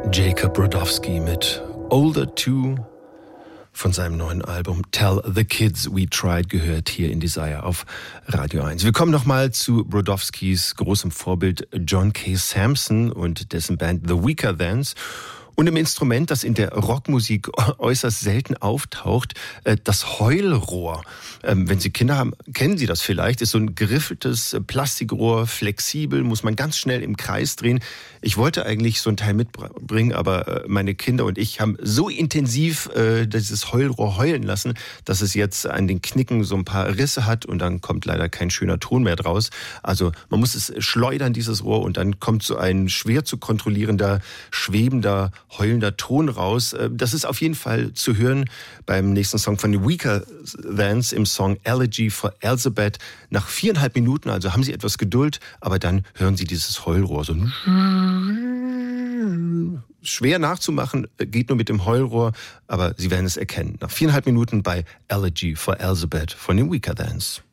Jacob Brodowski mit Older 2 von seinem neuen Album Tell the Kids We Tried, gehört hier in Desire auf Radio 1. Wir kommen nochmal zu Brodowskis großem Vorbild John K. Samson und dessen Band The Weaker Thans. Und im Instrument, das in der Rockmusik äußerst selten auftaucht, das Heulrohr. Wenn Sie Kinder haben, kennen Sie das vielleicht. Ist so ein geriffeltes Plastikrohr, flexibel, muss man ganz schnell im Kreis drehen. Ich wollte eigentlich so ein Teil mitbringen, aber meine Kinder und ich haben so intensiv dieses Heulrohr heulen lassen, dass es jetzt an den Knicken so ein paar Risse hat und dann kommt leider kein schöner Ton mehr draus. Also man muss es schleudern, dieses Rohr, und dann kommt so ein schwer zu kontrollierender, schwebender, heulender Ton raus. Das ist auf jeden Fall zu hören beim nächsten Song von The Weaker Thans im Song Elegy for Elizabeth. Nach 4,5 Minuten, also haben Sie etwas Geduld, aber dann hören Sie dieses Heulrohr so schwer nachzumachen, geht nur mit dem Heulrohr, aber Sie werden es erkennen. Nach 4,5 Minuten bei Elegy for Elizabeth von den Weaker Thans.